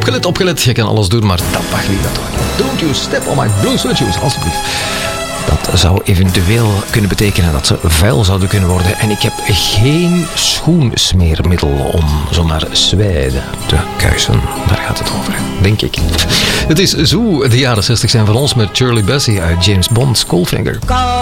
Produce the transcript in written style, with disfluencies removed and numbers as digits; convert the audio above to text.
Opgelet. Je kan alles doen, maar dat mag liever toch niet. Don't you step on my blue suede shoes, alsjeblieft. Dat zou eventueel kunnen betekenen dat ze vuil zouden kunnen worden. En ik heb geen schoensmeermiddel om zomaar zwijden te kuisen. Daar gaat het over, denk ik. Het is zo, de jaren 60 zijn van ons met Shirley Bassey uit James Bond's Goldfinger.